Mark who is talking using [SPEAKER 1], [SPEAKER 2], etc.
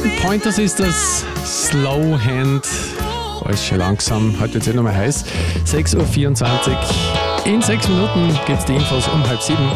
[SPEAKER 1] Pointers ist das, Slow Hand. Alles schön langsam, heute wird es nicht nochmal heiß. 6.24 Uhr. In 6 Minuten geht's die Infos um 6:30.